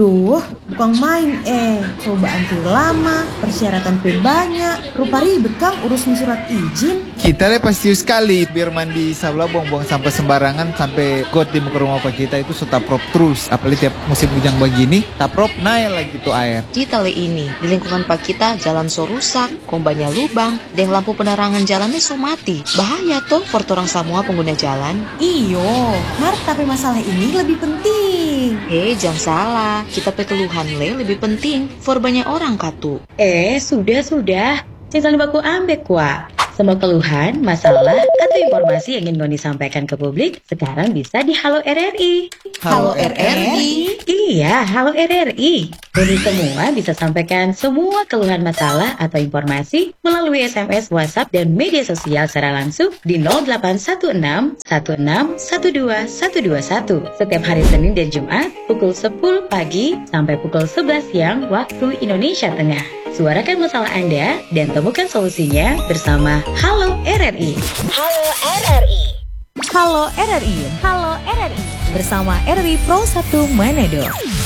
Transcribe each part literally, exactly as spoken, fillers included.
Duh, bukan main eh. Cobaan tuh lama, persyaratan tuh banyak. Rupa ribet Kang urusin surat izin. Kita le pasti sekali biar mandi sabla buang-buang sampah sembarangan sampai got di muka rumah pak kita itu sudah prop terus. Apalagi tiap musim hujan begini, tak prop naik lagi tuh air. Kita le ini, di lingkungan pak kita jalan so rusak, kombanya lubang, dan lampu penerangan jalannya so mati. Bahaya tuh for orang semua pengguna jalan. Iyo, Mar, tapi masalah ini lebih penting. Eh, jangan salah. Kita pe keluhan le lebih penting for banyak orang katu. Eh, sudah-sudah. Jangan baku ambek wa. Semua keluhan, masalah, atau informasi yang ingin Ngoni sampaikan ke publik sekarang bisa di Halo R R I. Halo R R I? Iya, Halo R R I. Ngoni semua bisa sampaikan semua keluhan masalah atau informasi melalui S M S, WhatsApp, dan media sosial secara langsung di nol delapan satu enam satu enam satu dua satu dua satu setiap hari Senin dan Jumat pukul sepuluh pagi sampai pukul sebelas siang waktu Indonesia Tengah. Suarakan masalah Anda dan temukan solusinya bersama Halo R R I. Halo R R I. Halo R R I. Halo R R I. Bersama R R I Pro satu Manado.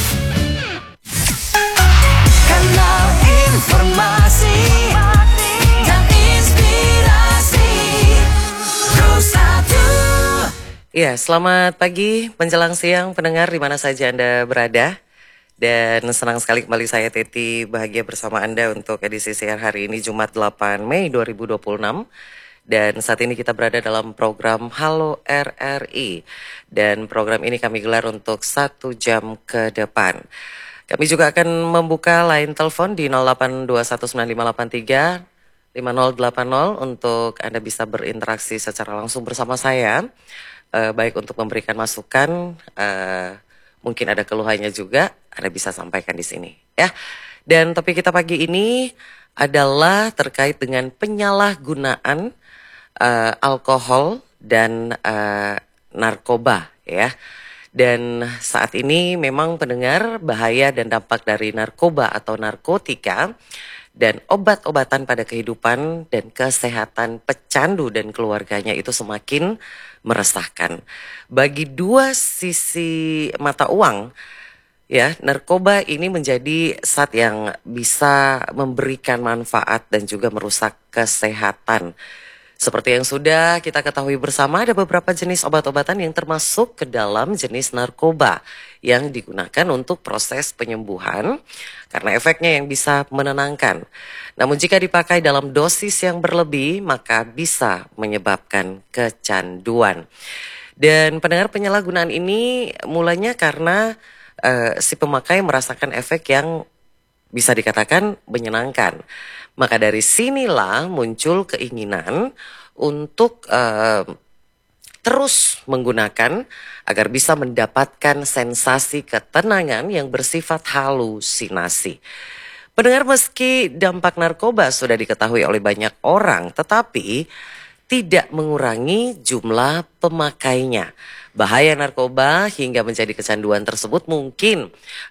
Kanal informasi dan inspirasi Pro satu. Ya, selamat pagi, menjelang siang pendengar di mana saja Anda berada. Dan senang sekali kembali saya Teti bahagia bersama Anda untuk edisi siar hari ini Jumat delapan Mei dua ribu dua puluh enam. Dan saat ini kita berada dalam program Halo R R I. Dan program ini kami gelar untuk satu jam ke depan. Kami juga akan membuka line telepon di nol delapan dua satu sembilan lima delapan tiga lima nol delapan nol untuk Anda bisa berinteraksi secara langsung bersama saya. Uh, baik untuk memberikan masukan, uh, mungkin ada keluhannya juga, Anda bisa sampaikan di sini, ya. Dan topik kita pagi ini adalah terkait dengan penyalahgunaan uh, alkohol dan uh, narkoba, ya. Dan saat ini memang pendengar bahaya dan dampak dari narkoba atau narkotika dan obat-obatan pada kehidupan dan kesehatan pecandu dan keluarganya itu semakin meresahkan. Bagi dua sisi mata uang, ya, narkoba ini menjadi zat yang bisa memberikan manfaat dan juga merusak kesehatan. Seperti yang sudah kita ketahui bersama, ada beberapa jenis obat-obatan yang termasuk ke dalam jenis narkoba yang digunakan untuk proses penyembuhan karena efeknya yang bisa menenangkan. Namun jika dipakai dalam dosis yang berlebih, maka bisa menyebabkan kecanduan. Dan pendengar, penyalahgunaan ini mulanya karena uh, si pemakai merasakan efek yang bisa dikatakan menyenangkan. Maka dari sinilah muncul keinginan untuk uh, terus menggunakan agar bisa mendapatkan sensasi ketenangan yang bersifat halusinasi. Pendengar, meski dampak narkoba sudah diketahui oleh banyak orang, tetapi tidak mengurangi jumlah pemakainya. Bahaya narkoba hingga menjadi kecanduan tersebut mungkin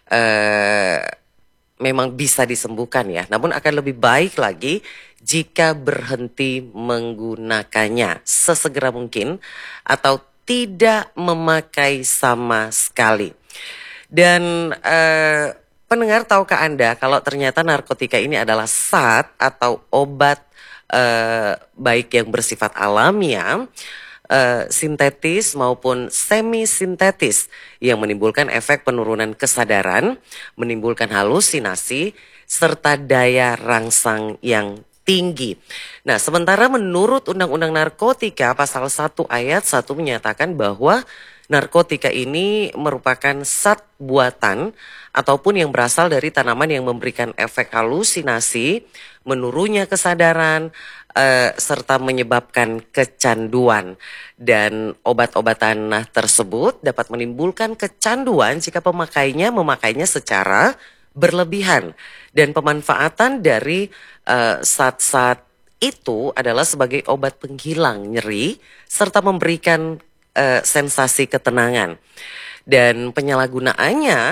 uh, memang bisa disembuhkan, ya. Namun akan lebih baik lagi jika berhenti menggunakannya sesegera mungkin atau tidak memakai sama sekali. Dan eh, pendengar, tahukah Anda kalau ternyata narkotika ini adalah zat atau obat eh, baik yang bersifat alamiah, Uh, sintetis maupun semi-sintetis yang menimbulkan efek penurunan kesadaran, menimbulkan halusinasi, serta daya rangsang yang tinggi. Nah, sementara menurut Undang-Undang Narkotika pasal satu ayat satu menyatakan bahwa narkotika ini merupakan zat buatan ataupun yang berasal dari tanaman yang memberikan efek halusinasi, menurunnya kesadaran, Uh, serta menyebabkan kecanduan. Dan obat-obatan tersebut dapat menimbulkan kecanduan jika pemakainya memakainya secara berlebihan. Dan pemanfaatan dari uh, zat-zat itu adalah sebagai obat penghilang nyeri serta memberikan uh, sensasi ketenangan. Dan penyalahgunaannya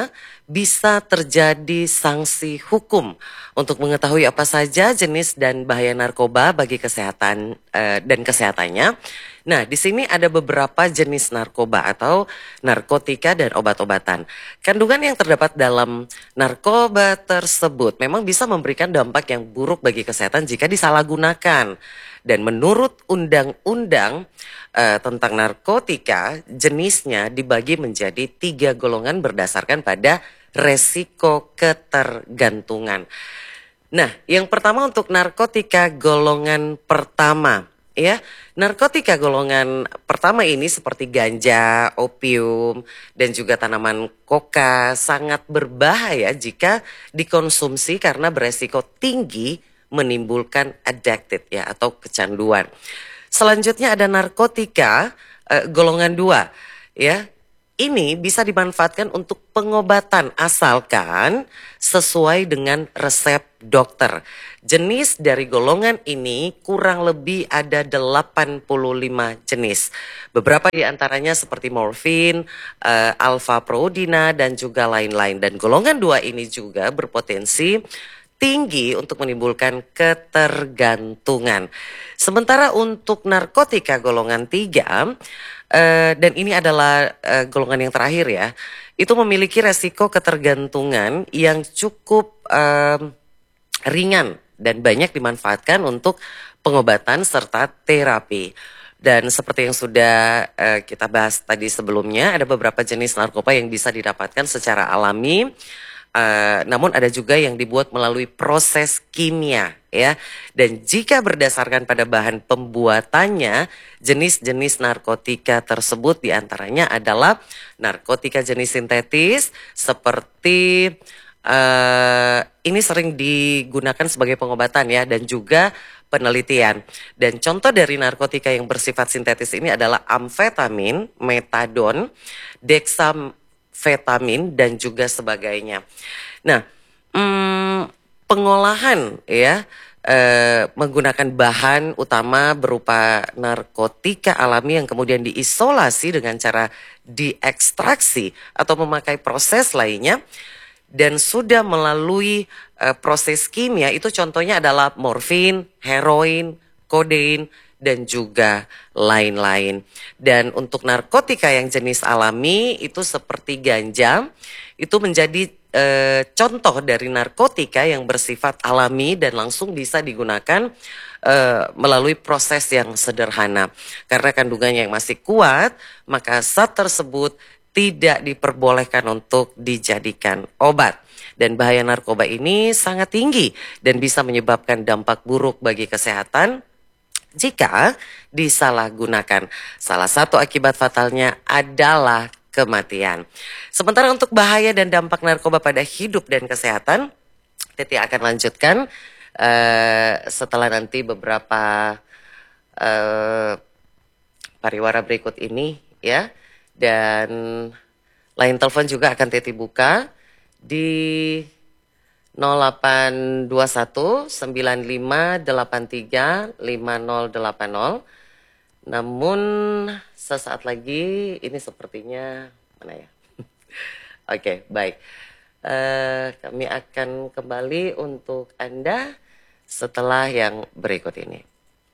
bisa terjadi sanksi hukum. Untuk mengetahui apa saja jenis dan bahaya narkoba bagi kesehatan uh, dan kesehatannya. Nah, di sini ada beberapa jenis narkoba atau narkotika dan obat-obatan. Kandungan yang terdapat dalam narkoba tersebut memang bisa memberikan dampak yang buruk bagi kesehatan jika disalahgunakan. Dan menurut undang-undang uh, tentang narkotika, jenisnya dibagi menjadi tiga golongan berdasarkan pada resiko ketergantungan. Nah, yang pertama untuk narkotika golongan pertama. Ya, narkotika golongan pertama ini seperti ganja, opium, dan juga tanaman koka sangat berbahaya jika dikonsumsi karena beresiko tinggi menimbulkan addicted ya atau kecanduan. Selanjutnya ada narkotika eh, golongan dua ya. Ini bisa dimanfaatkan untuk pengobatan asalkan sesuai dengan resep dokter. Jenis dari golongan ini kurang lebih ada delapan puluh lima jenis. Beberapa di antaranya seperti morfin, uh, alfa-prodina dan juga lain-lain. Dan golongan dua ini juga berpotensi tinggi untuk menimbulkan ketergantungan. Sementara untuk narkotika golongan tiga, uh, dan ini adalah uh, golongan yang terakhir ya, itu memiliki resiko ketergantungan yang cukup uh, ringan dan banyak dimanfaatkan untuk pengobatan serta terapi. Dan seperti yang sudah uh, kita bahas tadi sebelumnya, ada beberapa jenis narkoba yang bisa didapatkan secara alami. Uh, namun ada juga yang dibuat melalui proses kimia ya. Dan jika berdasarkan pada bahan pembuatannya, jenis-jenis narkotika tersebut diantaranya adalah narkotika jenis sintetis seperti uh, ini sering digunakan sebagai pengobatan ya dan juga penelitian. Dan contoh dari narkotika yang bersifat sintetis ini adalah amfetamin, metadon, deksam vitamin dan juga sebagainya. Nah, hmm, pengolahan ya eh, menggunakan bahan utama berupa narkotika alami yang kemudian diisolasi dengan cara diekstraksi atau memakai proses lainnya dan sudah melalui eh, proses kimia itu contohnya adalah morfin, heroin, kodein dan juga lain-lain. Dan untuk narkotika yang jenis alami itu seperti ganja, itu menjadi e, contoh dari narkotika yang bersifat alami dan langsung bisa digunakan e, melalui proses yang sederhana. Karena kandungannya yang masih kuat, maka zat tersebut tidak diperbolehkan untuk dijadikan obat. Dan bahaya narkoba ini sangat tinggi dan bisa menyebabkan dampak buruk bagi kesehatan jika disalahgunakan. Salah satu akibat fatalnya adalah kematian. Sementara untuk bahaya dan dampak narkoba pada hidup dan kesehatan, Titi akan lanjutkan uh, setelah nanti beberapa uh, pariwara berikut ini ya. Dan line telepon juga akan Titi buka di nol delapan dua satu sembilan lima delapan tiga lima nol delapan nol. Namun sesaat lagi ini sepertinya mana ya? Oke, okay, baik. Uh, kami akan kembali untuk Anda setelah yang berikut ini.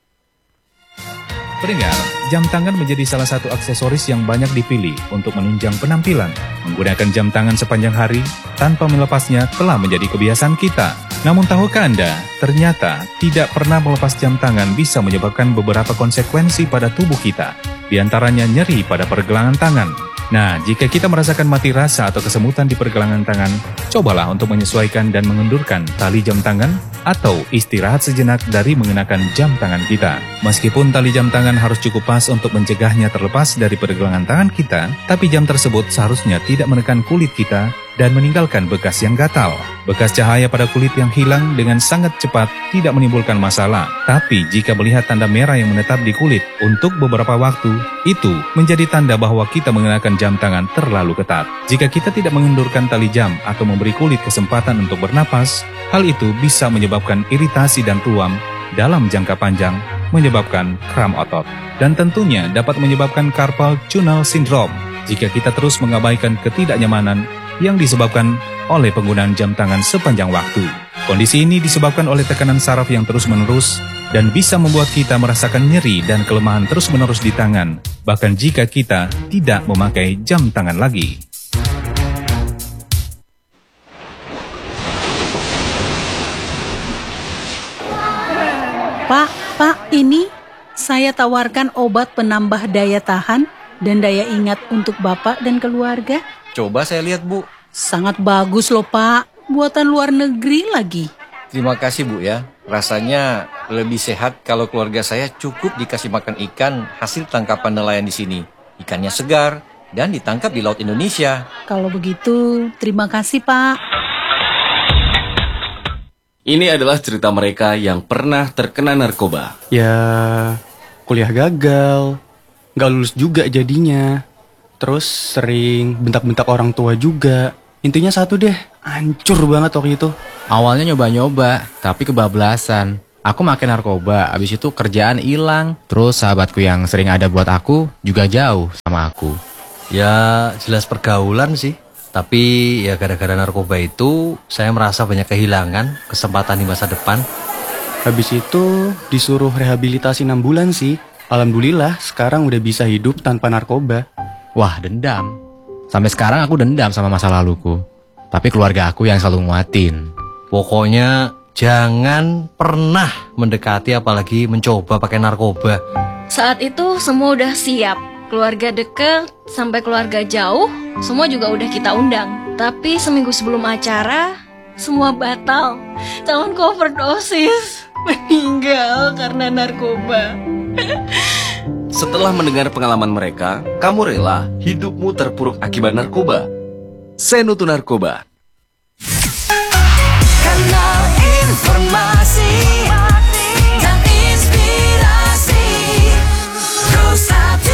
Pendengar, jam tangan menjadi salah satu aksesoris yang banyak dipilih untuk menunjang penampilan. Menggunakan jam tangan sepanjang hari tanpa melepasnya telah menjadi kebiasaan kita. Namun tahukah Anda, ternyata tidak pernah melepas jam tangan bisa menyebabkan beberapa konsekuensi pada tubuh kita. Di antaranya nyeri pada pergelangan tangan. Nah, jika kita merasakan mati rasa atau kesemutan di pergelangan tangan, cobalah untuk menyesuaikan dan mengendurkan tali jam tangan atau istirahat sejenak dari mengenakan jam tangan kita. Meskipun tali jam tangan harus cukup pas untuk mencegahnya terlepas dari pergelangan tangan kita, tapi jam tersebut seharusnya tidak menekan kulit kita dan meninggalkan bekas yang gatal. Bekas cahaya pada kulit yang hilang dengan sangat cepat tidak menimbulkan masalah. Tapi jika melihat tanda merah yang menetap di kulit untuk beberapa waktu, itu menjadi tanda bahwa kita mengenakan jam tangan terlalu ketat. Jika kita tidak mengendurkan tali jam atau memberi kulit kesempatan untuk bernapas, hal itu bisa menyebabkan iritasi dan ruam dalam jangka panjang, menyebabkan kram otot. Dan tentunya dapat menyebabkan carpal tunnel syndrome. Jika kita terus mengabaikan ketidaknyamanan yang disebabkan oleh penggunaan jam tangan sepanjang waktu. Kondisi ini disebabkan oleh tekanan saraf yang terus-menerus dan bisa membuat kita merasakan nyeri dan kelemahan terus-menerus di tangan, bahkan jika kita tidak memakai jam tangan lagi. Pak, Pak, ini saya tawarkan obat penambah daya tahan dan daya ingat untuk Bapak dan keluarga. Coba saya lihat, Bu. Sangat bagus loh, Pak. Buatan luar negeri lagi. Terima kasih, Bu ya. Rasanya lebih sehat kalau keluarga saya cukup dikasih makan ikan hasil tangkapan nelayan di sini. Ikannya segar dan ditangkap di Laut Indonesia. Kalau begitu, terima kasih, Pak. Ini adalah cerita mereka yang pernah terkena narkoba. Ya, kuliah gagal, gak lulus juga jadinya. Terus sering bentak-bentak orang tua juga. Intinya satu deh, hancur banget waktu itu. Awalnya nyoba-nyoba, tapi kebablasan. Aku makin narkoba, abis itu kerjaan hilang. Terus sahabatku yang sering ada buat aku juga jauh sama aku. Ya, jelas pergaulan sih. Tapi ya gara-gara narkoba itu saya merasa banyak kehilangan kesempatan di masa depan. Habis itu disuruh rehabilitasi enam bulan sih. Alhamdulillah sekarang udah bisa hidup tanpa narkoba. Wah, dendam. Sampai sekarang aku dendam sama masa laluku. Tapi keluarga aku yang selalu nguatin. Pokoknya jangan pernah mendekati apalagi mencoba pakai narkoba. Saat itu semua udah siap. Keluarga deket sampai keluarga jauh, semua juga udah kita undang. Tapi seminggu sebelum acara, semua batal. Calon overdosis, meninggal karena narkoba. Setelah mendengar pengalaman mereka, kamu rela hidupmu terpuruk akibat narkoba? Senutu Narkoba. Kanal informasi dan inspirasi Terus Satu.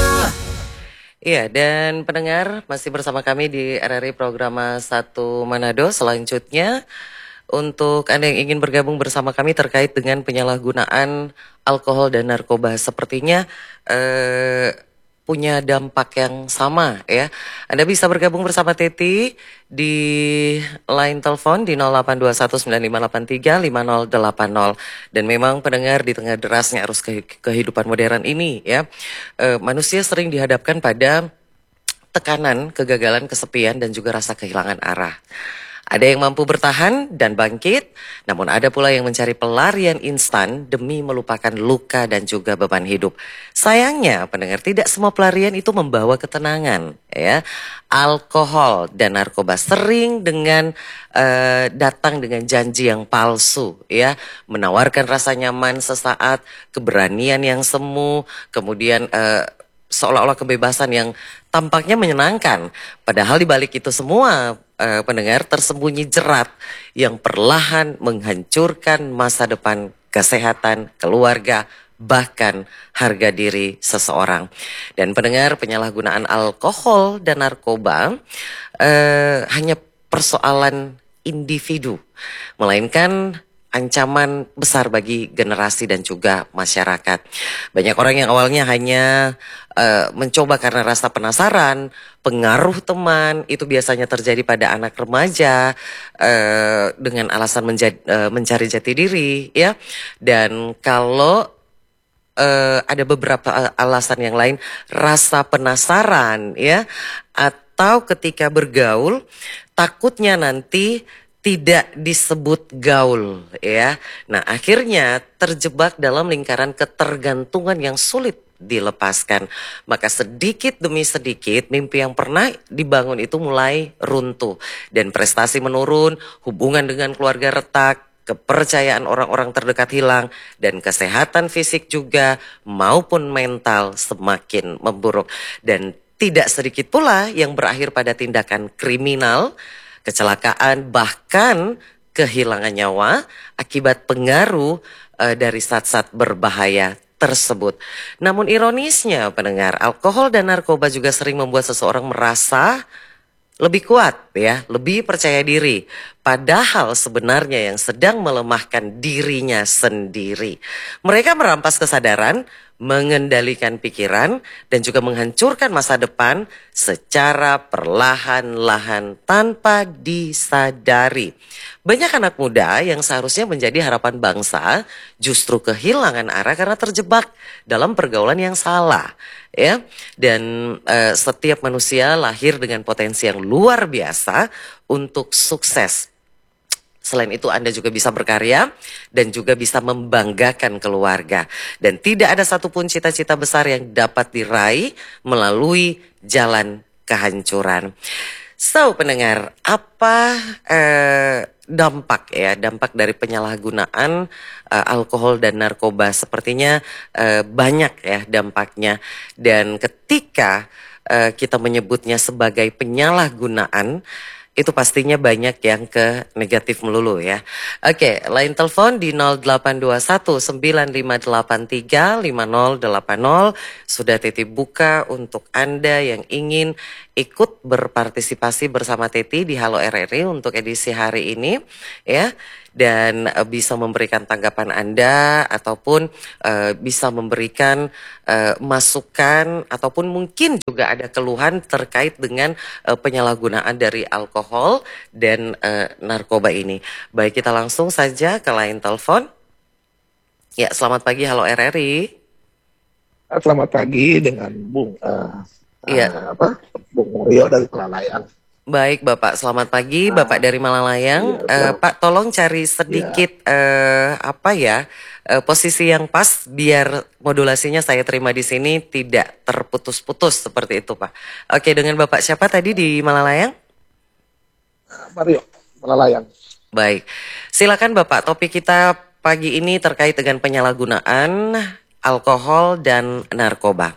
Iya, dan pendengar masih bersama kami di R R I Program satu Manado. Selanjutnya, untuk Anda yang ingin bergabung bersama kami terkait dengan penyalahgunaan alkohol dan narkoba, sepertinya eh, punya dampak yang sama ya. Anda bisa bergabung bersama Teti di line telepon di nol delapan dua satu sembilan lima delapan tiga lima nol delapan nol. Dan memang pendengar, di tengah derasnya arus kehidupan modern ini ya, eh, manusia sering dihadapkan pada tekanan, kegagalan, kesepian, dan juga rasa kehilangan arah. Ada yang mampu bertahan dan bangkit, namun ada pula yang mencari pelarian instan demi melupakan luka dan juga beban hidup. Sayangnya, pendengar, tidak semua pelarian itu membawa ketenangan, ya. Alkohol dan narkoba sering dengan uh, datang dengan janji yang palsu, ya, menawarkan rasa nyaman sesaat, keberanian yang semu, kemudian uh, seolah-olah kebebasan yang tampaknya menyenangkan. Padahal di balik itu semua, eh, pendengar, tersembunyi jerat yang perlahan menghancurkan masa depan, kesehatan, keluarga, bahkan harga diri seseorang. Dan pendengar, penyalahgunaan alkohol dan narkoba eh, hanya persoalan individu, melainkan ancaman besar bagi generasi dan juga masyarakat. Banyak orang yang awalnya hanya uh, mencoba karena rasa penasaran, pengaruh teman, itu biasanya terjadi pada anak remaja uh, dengan alasan menjadi, uh, mencari jati diri, ya. Dan kalau uh, ada beberapa alasan yang lain, rasa penasaran, ya, atau ketika bergaul takutnya nanti tidak disebut gaul, ya. Nah, akhirnya terjebak dalam lingkaran ketergantungan yang sulit dilepaskan. Maka sedikit demi sedikit mimpi yang pernah dibangun itu mulai runtuh dan prestasi menurun, hubungan dengan keluarga retak, kepercayaan orang-orang terdekat hilang, dan kesehatan fisik juga maupun mental semakin memburuk. Dan tidak sedikit pula yang berakhir pada tindakan kriminal, kecelakaan, bahkan kehilangan nyawa akibat pengaruh uh, dari zat-zat berbahaya tersebut. Namun ironisnya, pendengar, alkohol dan narkoba juga sering membuat seseorang merasa lebih kuat, ya, lebih percaya diri. Padahal sebenarnya yang sedang melemahkan dirinya sendiri. Mereka merampas kesadaran, mengendalikan pikiran, dan juga menghancurkan masa depan secara perlahan-lahan tanpa disadari. Banyak anak muda yang seharusnya menjadi harapan bangsa justru kehilangan arah karena terjebak dalam pergaulan yang salah, ya. Dan eh, setiap manusia lahir dengan potensi yang luar biasa untuk sukses. Selain itu Anda juga bisa berkarya dan juga bisa membanggakan keluarga. Dan tidak ada satupun cita-cita besar yang dapat diraih melalui jalan kehancuran. So pendengar, apa eh, dampak ya, dampak dari penyalahgunaan eh, alkohol dan narkoba? Sepertinya eh, banyak ya dampaknya. Dan ketika eh, kita menyebutnya sebagai penyalahgunaan, itu pastinya banyak yang ke negatif melulu ya. Oke, line telepon di nol delapan dua satu sembilan lima delapan tiga lima nol delapan nol. Sudah Teti buka untuk Anda yang ingin ikut berpartisipasi bersama Teti di Halo R R I untuk edisi hari ini ya. Dan uh, bisa memberikan tanggapan Anda ataupun uh, bisa memberikan uh, masukan ataupun mungkin juga ada keluhan terkait dengan uh, penyalahgunaan dari alkohol dan uh, narkoba ini. Baik, kita langsung saja ke line telepon. Ya, selamat pagi Halo R R I. Selamat pagi dengan Bung uh, Iya. uh, apa Bung Rio dari Pelalayan. Baik Bapak, selamat pagi Bapak dari Malalayang. Iya, Eh, Pak tolong cari sedikit eh, apa ya eh, posisi yang pas biar modulasinya saya terima di sini tidak terputus-putus seperti itu Pak. Oke, dengan Bapak siapa tadi di Malalayang? Mario, Pelalayan. Baik, silakan Bapak. Topik kita pagi ini terkait dengan penyalahgunaan alkohol dan narkoba.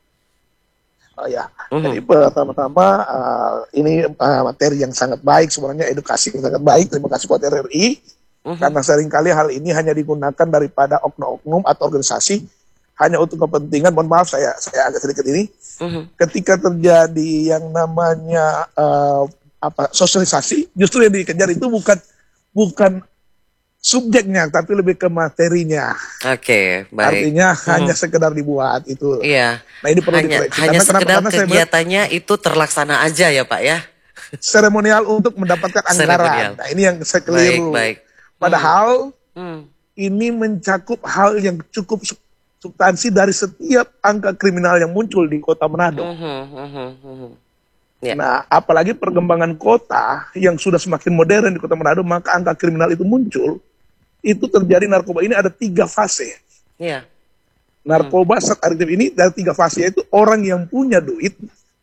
Oh ya, uh-huh. Jadi pertama-tama uh, ini uh, materi yang sangat baik, sebenarnya edukasi yang sangat baik. Terima kasih buat R R I, uh-huh. Karena seringkali hal ini hanya digunakan daripada oknum-oknum atau organisasi hanya untuk kepentingan. Mohon maaf saya saya agak sedikit ini. Uh-huh. Ketika terjadi yang namanya uh, apa sosialisasi, justru yang dikejar itu bukan bukan subjeknya, tapi lebih ke materinya. Oke, baik. Artinya hmm. hanya sekedar dibuat itu. Iya. Nah ini perlu hanya, dikoreksi. Hanya Karena sekedar kenapa? Karena kegiatannya saya itu terlaksana aja ya Pak ya. Seremonial untuk mendapatkan anggaran. Nah ini yang saya keliru. Baik, baik. Padahal hmm. ini mencakup hal yang cukup substansi dari setiap angka kriminal yang muncul di Kota Manado. Hmm, hmm, hmm, hmm. Yeah. Nah, apalagi perkembangan kota yang sudah semakin modern di Kota Manado, maka angka kriminal itu muncul. Itu terjadi narkoba ini ada tiga fase. Iya. Narkoba hmm. saat aktif ini dari tiga fase, yaitu orang yang punya duit,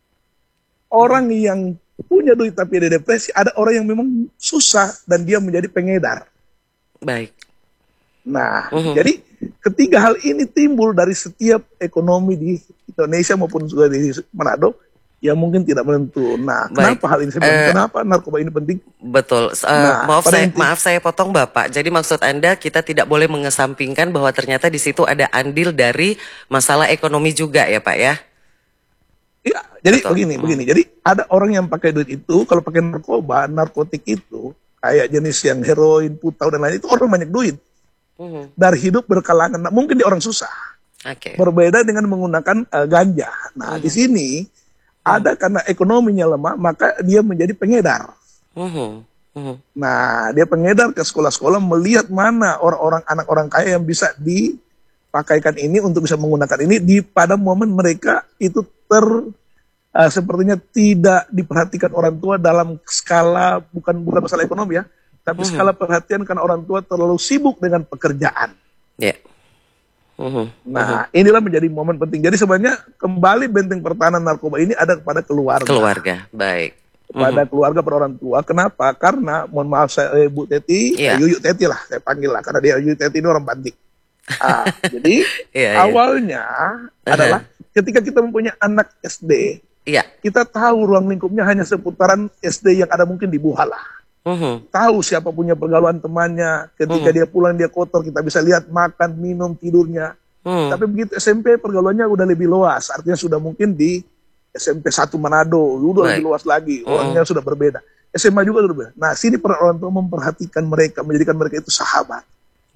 orang yang punya duit tapi ada depresi, ada orang yang memang susah dan dia menjadi pengedar. Baik. Nah, uh-huh. jadi ketiga hal ini timbul dari setiap ekonomi di Indonesia maupun juga di Manado yang mungkin tidak menentu. Nah, Baik. kenapa hal ini? Uh, kenapa narkoba ini penting? Betul. Uh, nah, maaf saya inti... maaf saya potong Bapak. Jadi maksud Anda kita tidak boleh mengesampingkan bahwa ternyata di situ ada andil dari masalah ekonomi juga ya Pak ya? Iya. Jadi Betul. begini, hmm. begini. Jadi ada orang yang pakai duit itu kalau pakai narkoba, narkotik itu kayak jenis yang heroin, putau dan lain itu orang banyak duit. Hmm. Dari hidup berkalangan. Nah, mungkin dia orang susah. Oke. Okay. Berbeda dengan menggunakan uh, ganja. Nah, hmm. di sini ada karena ekonominya lemah, maka dia menjadi pengedar. Uh-huh. Uh-huh. Nah, dia pengedar ke sekolah-sekolah melihat mana orang-orang anak orang kaya yang bisa dipakaikan ini untuk bisa menggunakan ini di pada momen mereka itu ter uh, sepertinya tidak diperhatikan orang tua dalam skala bukan bukan masalah ekonomi ya, tapi uh-huh. skala perhatian karena orang tua terlalu sibuk dengan pekerjaan. Ya. Yeah. Uhum, nah uhum. inilah menjadi momen penting. Jadi sebenarnya kembali benteng pertahanan narkoba ini ada kepada keluarga. Keluarga, baik. Kepada uhum. keluarga pada orang tua. Kenapa? Karena mohon maaf saya eh, Bu Teti, yeah. eh, Yuyu Teti lah saya panggil lah. Karena dia Yuyu Teti ini orang Bantik. Ah, jadi yeah, awalnya yeah. adalah ketika kita mempunyai anak S D, yeah. kita tahu ruang lingkupnya hanya seputaran S D yang ada mungkin di Buhala. Uhum. Tahu siapa punya pergaulan temannya, ketika uhum. dia pulang dia kotor, kita bisa lihat makan, minum, tidurnya. Uhum. Tapi begitu S M P pergaulannya udah lebih luas, artinya sudah mungkin di S M P satu Manado, udah lebih luas lagi, uhum. orangnya sudah berbeda. S M A juga sudah berbeda. Nah, sini para orang tua memperhatikan mereka, menjadikan mereka itu sahabat.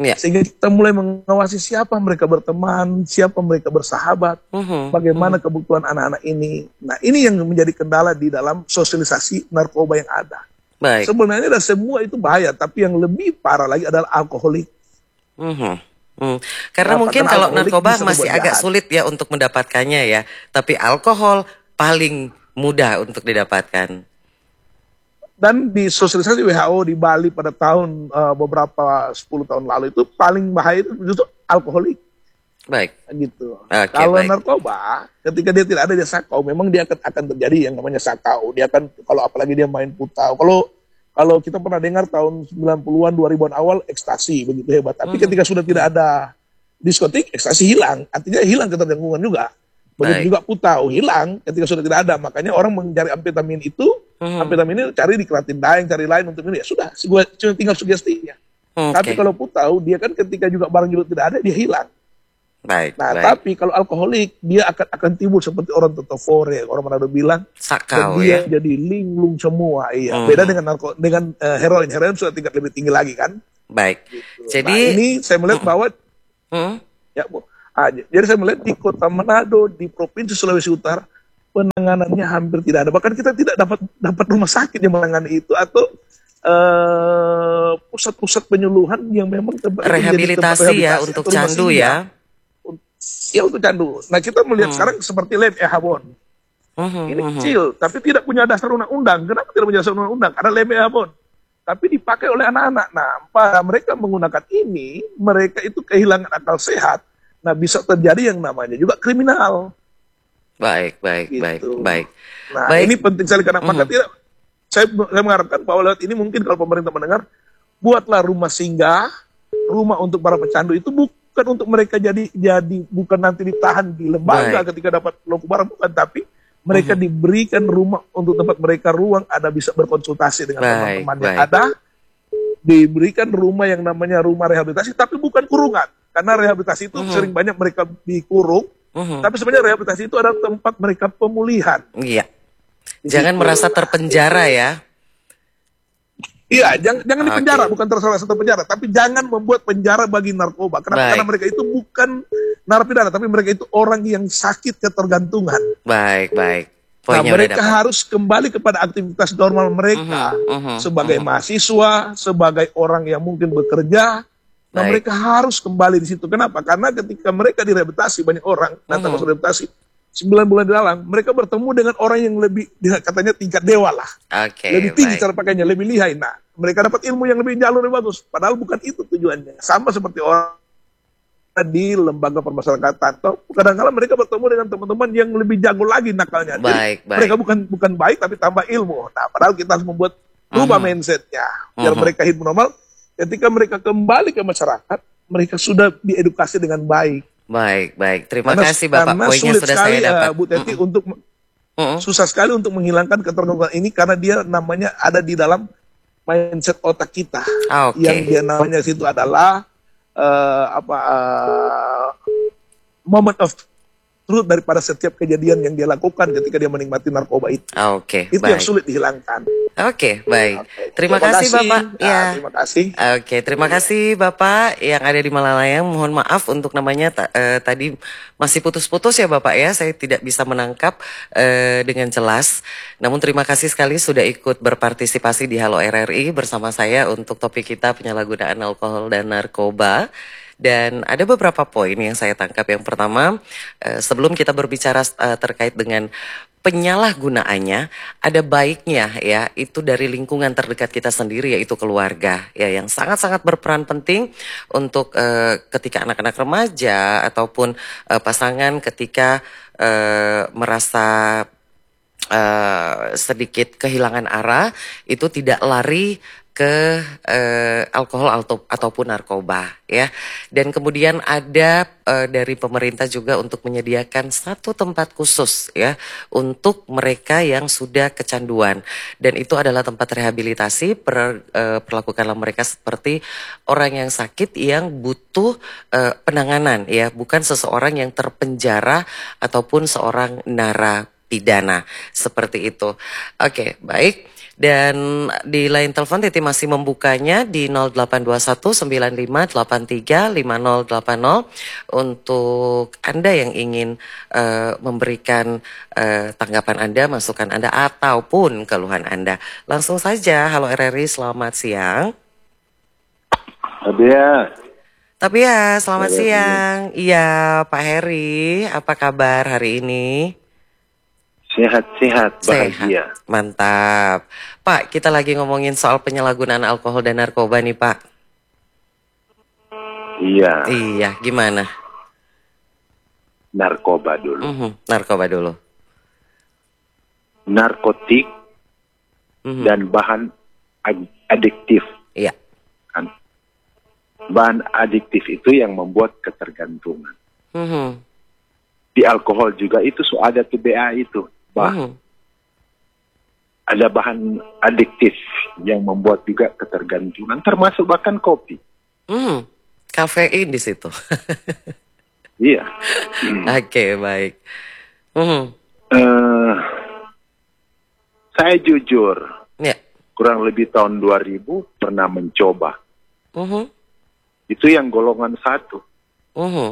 Ya. Sehingga kita mulai mengawasi siapa mereka berteman, siapa mereka bersahabat, Mhm, bagaimana mhm. kebutuhan anak-anak ini. Nah, ini yang menjadi kendala di dalam sosialisasi narkoba yang ada. Baik. Sebenarnya dah semua itu bahaya, tapi yang lebih parah lagi adalah alkoholik. Mhm, mhm. Karena Nah, mungkin karena kalau alkoholik narkoba bisa masih membuat agak jahat. sulit ya untuk mendapatkannya ya, tapi alkohol paling mudah untuk didapatkan. Dan di sosialisasi W H O di Bali pada tahun eh, beberapa sepuluh tahun lalu itu paling bahaya itu justru alkoholik. Baik. Gitu. Oke, Kalau baik. narkoba, ketika dia tidak ada dia sakau, memang dia akan akan terjadi yang namanya sakau. Dia akan kalau apalagi dia main putau. Kalau kalau kita pernah dengar tahun sembilan puluhan dua ribuan awal ekstasi begitu hebat. Tapi Mhm. ketika sudah tidak ada diskotik, ekstasi hilang. Artinya hilang ketergantungan juga. Begitu Baik. juga putau hilang ketika sudah tidak ada. Makanya orang mencari amfetamin itu, Mhm. amfetamin ini cari di keratin daeng, cari lain untuk ini. Ya sudah, gua cuma tinggal sugestinya. Oke. Tapi kalau putau, dia kan ketika juga barang juga tidak ada, dia hilang. Baik, Nah, baik. tapi kalau alkoholik, dia akan akan timbul seperti orang tetofore, orang Manado bilang, Sakau dia ya. jadi linglung semua. Iya, Mhm. beda dengan narko, dengan eh, heroin. Heroin sudah tingkat lebih tinggi lagi kan. Baik. Nah, Jadi ini saya melihat bahwa Mhm. ya Bu, ah, j- jadi saya melihat di kota Manado, di provinsi Sulawesi Utara, penanganannya hampir tidak ada. Bahkan kita tidak dapat dapat rumah sakit yang menangani itu atau eh, pusat-pusat penyuluhan yang memang tempat itu menjadi tempat rehabilitasi ya rehabilitasi untuk atau rumah candu singgah. ya. Ya untuk candu. Nah kita melihat Hmm. sekarang seperti lem E H B O N. Mhm, Ini mhm. kecil, tapi tidak punya dasar undang-undang. Kenapa tidak punya dasar undang-undang? Karena lem E H B O N. Tapi dipakai oleh anak-anak. Nah, para mereka menggunakan ini, mereka itu kehilangan akal sehat. Nah, bisa terjadi yang namanya juga kriminal. Baik, baik, baik, baik. Nah, Baik. ini penting sekali karena maka Mhm. tidak saya, saya mengharapkan bahwa lewat ini mungkin kalau pemerintah mendengar, buatlah rumah singgah, rumah untuk para pecandu itu bukan untuk mereka jadi jadi bukan nanti ditahan di lembaga Baik. ketika dapat loku barang bukan, tapi mereka diberikan rumah untuk tempat mereka ruang ada bisa berkonsultasi dengan Baik, teman-teman yang baik. ada, diberikan rumah yang namanya rumah rehabilitasi tapi bukan kurungan karena rehabilitasi itu Mhm. sering banyak mereka dikurung, Mhm. tapi sebenarnya rehabilitasi itu adalah tempat mereka pemulihan. Iya. Jangan merasa terpenjara ya. Iya, jangan jangan di Oke. penjara, bukan tersalah satu penjara, tapi jangan membuat penjara bagi narkoba. Kenapa? Baik. Karena mereka itu bukan narapidana, tapi mereka itu orang yang sakit ketergantungan. Baik, baik. Nah, Poinnya udah mereka dapat. harus kembali kepada aktivitas normal mereka Mhm, mhm, sebagai mahasiswa, sebagai orang yang mungkin bekerja. Nah, Baik. mereka harus kembali di situ. Kenapa? Karena ketika mereka direhabilitasi banyak orang datang Mhm. masuk rehabilitasi sembilan bulan di dalam, mereka bertemu dengan orang yang lebih katanya tingkat dewa lah. Oke, Lebih tinggi baik. cara pakainya, lebih lihai. Nah, mereka dapat ilmu yang lebih jalur lebih bagus. Padahal bukan itu tujuannya. Sama seperti orang di lembaga permasyarakatan. Atau kadang-kadang mereka bertemu dengan teman-teman yang lebih jago lagi nakalnya. Jadi, Baik, baik. mereka bukan bukan baik tapi tambah ilmu. Nah, padahal kita harus membuat rubah Mhm. mindsetnya biar Mhm. mereka hidup normal. Ketika mereka kembali ke masyarakat, mereka sudah diedukasi dengan baik. Baik, baik. Terima Karena- kasih Bapak. karena Poinnya sulit sudah sekali, saya dapat. eh, Bu Teti, untuk susah sekali untuk menghilangkan ketergantungan ini karena dia namanya ada di dalam mindset otak kita. Ah, oke. Yang dia namanya situ adalah eh, apa eh, moment of truth daripada setiap kejadian yang dia lakukan ketika dia menikmati narkoba itu. Ah, Oke, Itu yang baik. sulit dihilangkan. Oke, baik. Terima, Terima kasih kasih. Bapak. Ah, Ya. terima kasih. Oke, terima kasih Bapak yang ada di Malalayang. Mohon maaf untuk namanya ta- eh, tadi masih putus-putus ya Bapak ya. Saya tidak bisa menangkap eh, dengan jelas. Namun terima kasih sekali sudah ikut berpartisipasi di Halo R R I bersama saya untuk topik kita penyalahgunaan alkohol dan narkoba. Dan ada beberapa poin yang saya tangkap. Yang pertama, eh, sebelum kita berbicara eh, terkait dengan penyalahgunaannya, ada baiknya ya itu dari lingkungan terdekat kita sendiri yaitu keluarga ya yang sangat-sangat berperan penting untuk eh, ketika anak-anak remaja ataupun eh, pasangan ketika eh, merasa eh, sedikit kehilangan arah itu tidak lari ke eh, alkohol atau ataupun narkoba ya. Dan kemudian ada eh, dari pemerintah juga untuk menyediakan satu tempat khusus ya untuk mereka yang sudah kecanduan, dan itu adalah tempat rehabilitasi. Per, eh, perlakukanlah mereka seperti orang yang sakit yang butuh eh, penanganan ya, bukan seseorang yang terpenjara ataupun seorang narapidana seperti itu. Oke, baik. Dan di line telepon Titi masih membukanya di nol delapan dua satu sembilan lima delapan tiga lima nol delapan nol untuk Anda yang ingin uh, memberikan uh, tanggapan Anda, masukan Anda, ataupun keluhan Anda. Langsung saja, halo R R I, selamat siang. Tapi ya. Tapi ya, selamat Halo, siang. Iya, Pak Heri, apa kabar hari ini? Sehat-sehat, bahagia. Sehat. Mantap. Pak, kita lagi ngomongin soal penyalahgunaan alkohol dan narkoba nih, Pak. Iya. Iya, gimana? Narkoba dulu. Mm-hmm, narkoba dulu. Narkotik mm-hmm. dan bahan adiktif. Iya. Kan? Bahan adiktif itu yang membuat ketergantungan. Mm-hmm. Di alkohol juga itu so ada tuh B A itu. Bah, mm. ada bahan adiktif yang membuat juga ketergantungan, termasuk bahkan kopi. Mm. Kafein di situ. Iya. Oke, okay, baik. Mm. Uh, saya jujur, yeah. kurang lebih tahun dua ribu pernah mencoba. Mm-hmm. Itu yang golongan satu. Mm-hmm.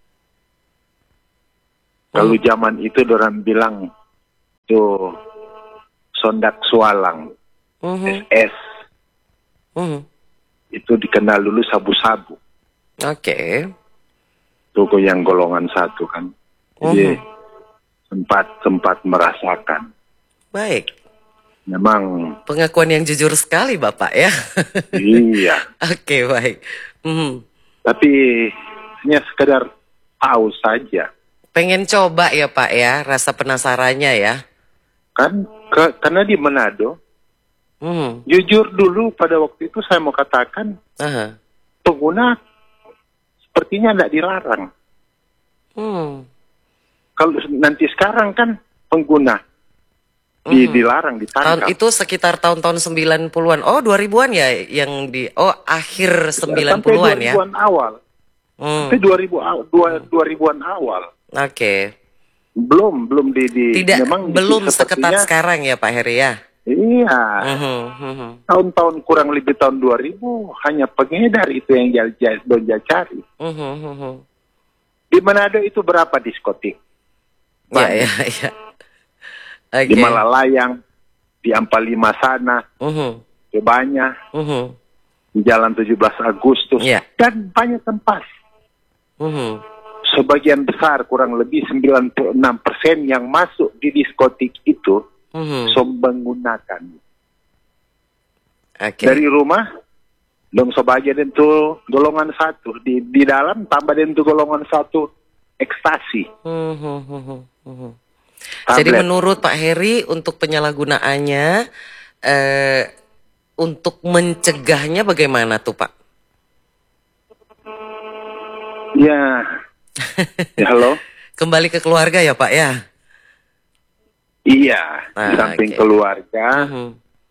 Kalau mm. zaman itu orang bilang tuh sondak sualang, mm-hmm. S S, mm-hmm. itu dikenal dulu sabu-sabu. Oke. Okay. Tuh yang golongan satu kan, jadi mm-hmm. sempat sempat merasakan. Baik. Memang pengakuan yang jujur sekali Bapak ya. Iya. Oke, okay, baik. Mm-hmm. Tapi hanya sekedar tahu saja. Pengen coba ya Pak ya, rasa penasarannya ya. Kan ke, karena di Manado, hmm. jujur dulu pada waktu itu saya mau katakan, uh-huh. pengguna sepertinya tidak dilarang. Hmm. Kalau nanti sekarang kan pengguna di, hmm. dilarang, ditangkap. Tahun itu sekitar tahun-tahun sembilan puluhan. Oh, dua ribuan ya yang di oh akhir sembilan puluhan ya. Sampai dua ribuan awal. Hmm. Sampai dua ribu dua ribuan awal. Oke. Okay. Belum, belum di, di tidak memang belum seketat sekarang ya Pak Heri ya. Iya. Uh-huh, uh-huh. Tahun-tahun kurang lebih tahun dua ribu hanya pengedar itu yang jal-jal donja cari. Uh-huh, uh-huh. Di Manado itu berapa diskotik? Iya, iya, iya. Okay. Di Malalayang, di Ampalima sana, uh-huh. di Banyak, uh-huh. di Jalan tujuh belas Agustus, yeah. dan banyak tempat. Uh-huh. Sebagian besar kurang lebih sembilan puluh enam persen yang masuk di diskotik itu mm-hmm. so menggunakan. Okay. Dari rumah, dong sebagian itu golongan satu. Di, di dalam tambah itu golongan satu ekstasi. Mm-hmm. Jadi menurut Pak Heri untuk penyalahgunaannya, eh, untuk mencegahnya bagaimana tuh Pak? Ya... Ya, halo. Kembali ke keluarga ya Pak ya? Iya, ah, di samping okay. keluarga, uh-huh.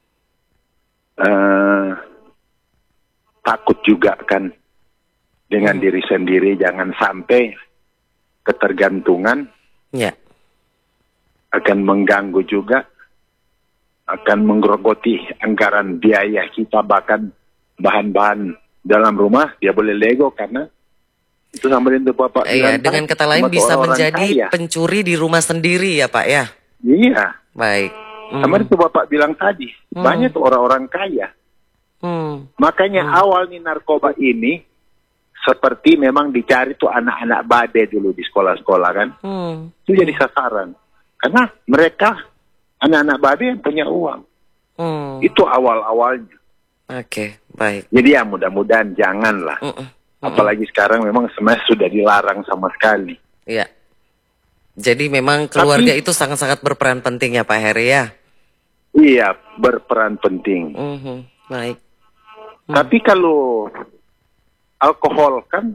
uh, takut juga kan dengan uh-huh. diri sendiri, jangan sampai ketergantungan yeah. akan mengganggu juga, akan menggerogoti anggaran biaya kita, bahkan bahan-bahan dalam rumah dia boleh lego karena itu sama dengan Bapak iya, dengan kata lain bisa menjadi kaya. Pencuri di rumah sendiri ya Pak ya? Iya. Baik. Hmm. Sama itu Bapak bilang tadi, hmm. banyak tuh orang-orang kaya. Hmm. Makanya hmm. awal nih narkoba ini seperti memang dicari tuh anak-anak bade dulu di sekolah-sekolah kan. Hmm. Itu jadi sasaran. Karena mereka anak-anak bade yang punya uang. Hmm. Itu awal-awalnya. Oke, okay, baik. Jadi ya mudah-mudahan janganlah. Uh-uh. Apalagi sekarang memang sebenarnya sudah dilarang sama sekali. Iya. Jadi memang keluarga Tapi, itu sangat-sangat berperan penting ya Pak Heri ya? Iya, berperan penting. Uh-huh. Baik. Hmm. Tapi kalau alkohol kan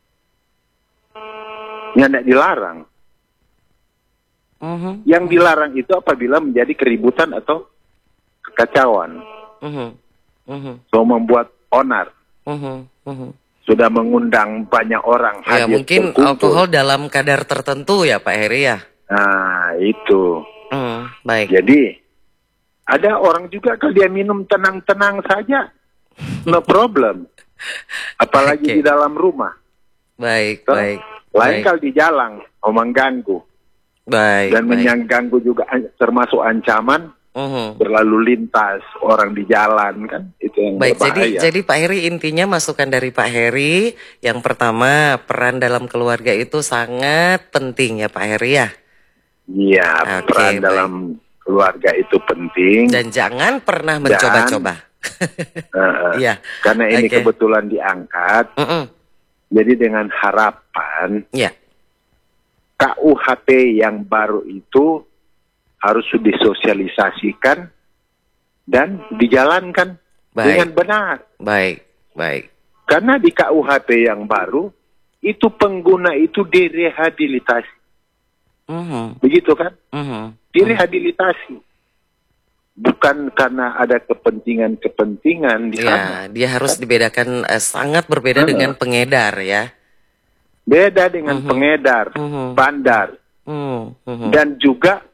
ya tidak dilarang. Uh-huh. Yang dilarang itu apabila menjadi keributan atau kekacauan. Uh-huh. Uh-huh. So membuat onar. Uh-huh. Uh-huh. Sudah mengundang banyak orang ya, hadir mungkin berkumpul. Alkohol dalam kadar tertentu ya Pak Heri ya? Nah itu hmm, baik. Jadi Ada orang juga kalau dia minum tenang-tenang saja, no problem. Apalagi Oke. di dalam rumah. Baik, Toh, baik. Lain baik. kalau di jalan, mau mengganggu. Baik, Dan baik. mengganggu juga an- termasuk ancaman Mhm. berlalu lintas orang di jalan kan, itu yang Baik, jadi berbahaya. jadi Pak Heri, intinya masukan dari Pak Heri yang pertama, peran dalam keluarga itu sangat penting ya Pak Heri ya. Iya, Oke, peran baik. dalam keluarga itu penting. Dan jangan pernah Dan- mencoba-coba. Uh, Iya. Karena ini Oke. kebetulan diangkat, Mm-mm. jadi dengan harapan Iya. K U H P yang baru itu harus disosialisasikan dan dijalankan Baik. dengan benar. Baik, baik. Karena di K U H P yang baru itu pengguna itu direhabilitasi, Mhm. begitu kan? Mhm. Direhabilitasi, bukan karena ada kepentingan-kepentingan di sana. Ya, dia harus dibedakan, eh, sangat berbeda Ah. dengan pengedar ya. Beda dengan Mhm. pengedar, Mhm. bandar, Mhm. Mhm. dan juga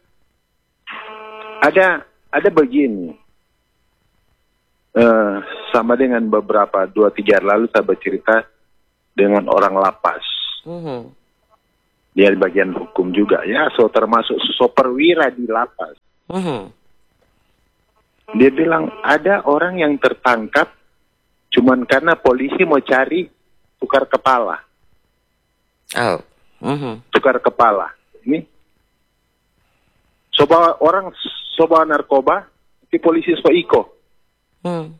ada ada begini. Eh, sama dengan beberapa dua tiga hari lalu saya bercerita dengan orang lapas. Mhm. Dia di bagian hukum juga ya, so termasuk so perwira di lapas. Mhm. Dia bilang ada orang yang tertangkap cuman karena polisi mau cari tukar kepala. Oh. Mhm. Tukar kepala. Ini soba orang soba narkoba, di polisi so iko. Hmm.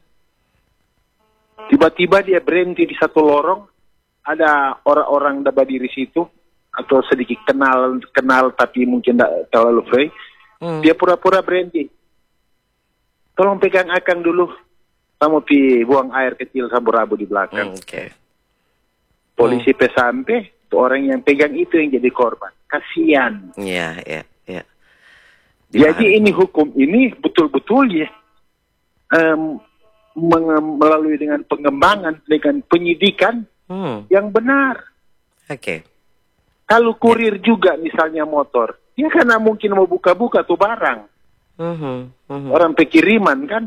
Tiba-tiba dia berhenti di satu lorong, ada orang-orang da berdiri situ atau sedikit kenal kenal tapi mungkin tidak terlalu free. Hmm. Dia pura-pura berhenti. Tolong pegang akang dulu. Kamu pi buang air kecil sabu-rabu di belakang. Hmm, Oke. Polisi pe sampai, tuh orang yang pegang itu yang jadi korban. Kasihan. Iya, iya, iya. Jadi ini hukum ini betul-betul ya em, menge- melalui dengan pengembangan, dengan penyidikan Hmm. yang benar. Oke. Kalau kurir juga misalnya motor, ya karena mungkin mau buka-buka tuh barang. Mhm. Mhm. Orang pekiriman kan.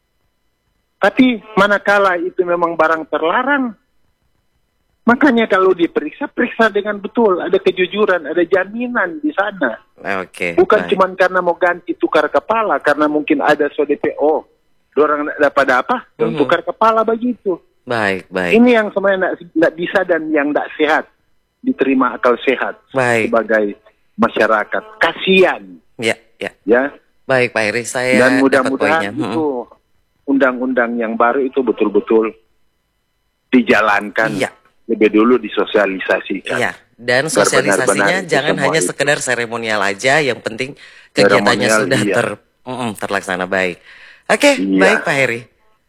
Tapi manakala itu memang barang terlarang, makanya kalau diperiksa, periksa dengan betul. Ada kejujuran, ada jaminan di sana. Oke. Bukan baik. cuma karena mau ganti tukar kepala, karena mungkin ada so D P O. Orang dapat apa? Dan Mhm. tukar kepala begitu. Baik, baik. Ini yang sebenarnya tidak bisa dan yang tidak sehat. Diterima akal sehat Baik. sebagai masyarakat. Kasihan. Ya, ya. Ya. Baik, Pak Heri, saya Dan dapat mudah-mudahan poinnya. itu undang-undang yang baru itu betul-betul dijalankan. Iya. Lebih dulu disosialisasikan. Iya, dan Biar sosialisasinya benar-benar itu jangan semua hanya itu. sekedar seremonial aja, yang penting kegiatannya Seremonial, sudah iya. ter mm-mm, terlaksana baik. Oke, Iya. baik Pak Heri.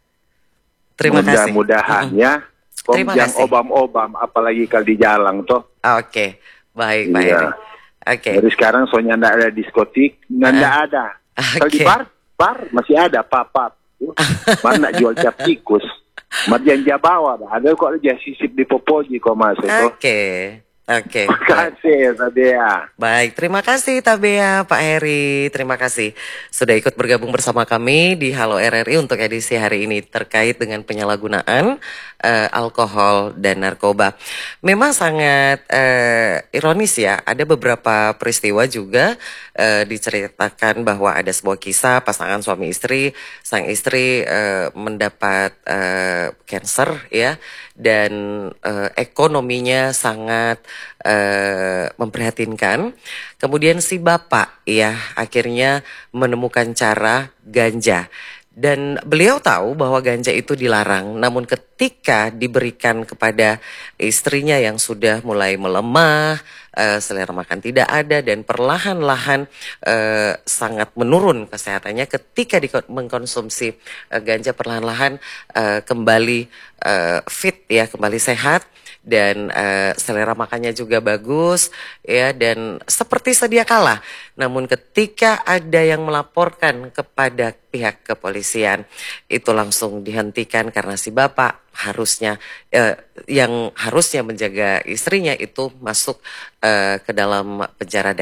Terima kasih. Mudah-mudahan Mm-mm. ya. Kom Terima yang kasih. obam-obam, apalagi kalau di jalan toh. Oke, baik Pak Iya. Heri. Oke. Dari sekarang soalnya ndak ada diskotik, ndak ada. Kalau di Oke. bar, bar masih ada pap-pap. Mana jual cap tikus. Madian Jabawa, ada kok aja sisip di Popoji kok mas itu. Oke. Oke. Kasih Tabea. Baik, terima kasih Tabea, Pak Heri. Terima kasih sudah ikut bergabung bersama kami di Halo R R I untuk edisi hari ini terkait dengan penyalahgunaan eh, alkohol dan narkoba. Memang sangat eh, ironis ya, ada beberapa peristiwa juga eh, diceritakan bahwa ada sebuah kisah pasangan suami istri, sang istri eh, mendapat eh, cancer ya, dan eh, ekonominya sangat eh, memprihatinkan. Kemudian si bapak ya akhirnya menemukan cara ganja. Dan beliau tahu bahwa ganja itu dilarang, namun ketika diberikan kepada istrinya yang sudah mulai melemah, eh, selera makan tidak ada, dan perlahan-lahan eh, sangat menurun kesehatannya, ketika diko- mengkonsumsi eh, ganja perlahan-lahan eh, kembali eh, fit ya, kembali sehat, dan eh, selera makannya juga bagus ya, dan seperti sedia kala. Namun ketika ada yang melaporkan kepada pihak kepolisian, itu langsung dihentikan karena si bapak harusnya eh, yang harusnya menjaga istrinya itu masuk eh, ke dalam penjara dan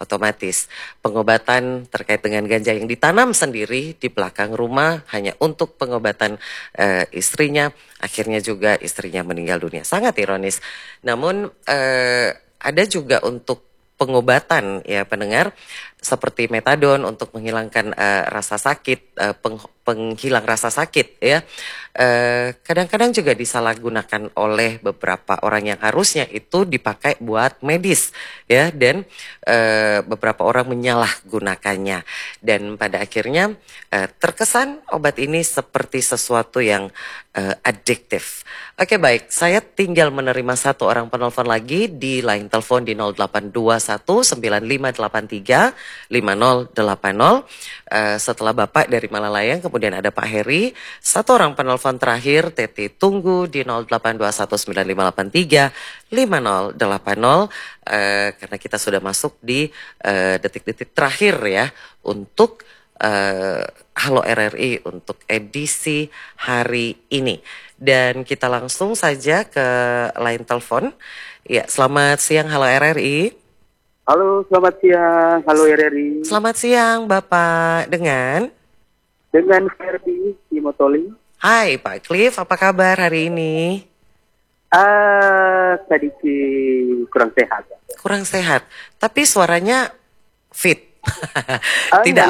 otomatis pengobatan terkait dengan ganja yang ditanam sendiri di belakang rumah hanya untuk pengobatan uh, istrinya, akhirnya juga istrinya meninggal dunia. Sangat ironis. Namun uh, ada juga untuk pengobatan ya pendengar seperti metadon untuk menghilangkan uh, rasa sakit, uh, peng, penghilang rasa sakit ya. Uh, kadang-kadang juga disalahgunakan oleh beberapa orang yang harusnya itu dipakai buat medis ya, dan uh, beberapa orang menyalahgunakannya dan pada akhirnya uh, terkesan obat ini seperti sesuatu yang uh, adiktif. Oke baik, saya tinggal menerima satu orang penelpon lagi di line telepon di nol delapan dua satu sembilan lima delapan tiga lima nol delapan nol. Uh, setelah Bapak dari Malalayang, kemudian ada Pak Heri. Satu orang penelpon terakhir, Teti tunggu di nol delapan dua satu sembilan lima delapan tiga lima nol delapan nol. Uh, karena kita sudah masuk di uh, detik-detik terakhir ya untuk uh, Halo R R I untuk edisi hari ini. Dan kita langsung saja ke line telepon. Ya, selamat siang Halo R R I. Halo, selamat siang. Halo R R I. Selamat siang Bapak, dengan? Dengan Ferdi di Motoli. Hai Pak Cliff, apa kabar hari ini? Ah, sedikit kurang sehat. Kurang sehat, tapi suaranya fit. Ah, Tidak